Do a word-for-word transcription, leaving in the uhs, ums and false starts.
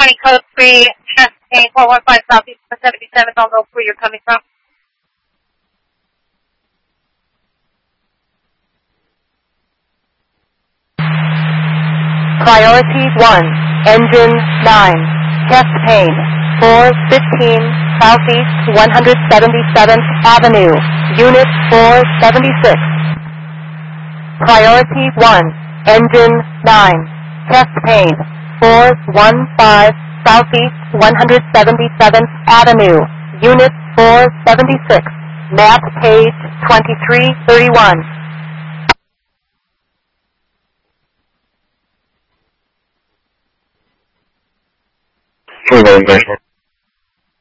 twenty code three, chest pain, four one five Southeast seventy-seven, don't know where you're coming from. Priority one, engine nine, chest pain, four fifteen Southeast one hundred seventy-seventh Avenue, unit four seventy-six. Priority one, engine nine, chest pain, four fifteen Southeast one hundred seventy-seventh Avenue, unit four seventy-six, map page twenty-three thirty-one. Full organization.